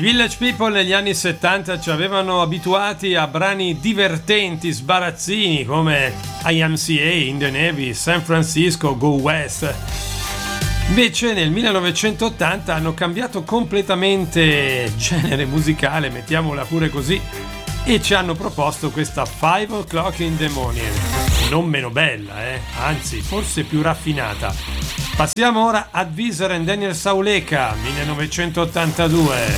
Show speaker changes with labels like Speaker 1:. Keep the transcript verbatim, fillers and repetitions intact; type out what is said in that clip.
Speaker 1: Village People negli anni settanta ci avevano abituati a brani divertenti, sbarazzini come I M C A, In the Navy, San Francisco, Go West. Invece nel millenovecentottanta hanno cambiato completamente genere musicale, mettiamola pure così, e ci hanno proposto questa Five O'Clock in the Morning, non meno bella, eh? Anzi forse più raffinata. Passiamo ora a Weezer and Daniel Sauleka, millenovecentottantadue.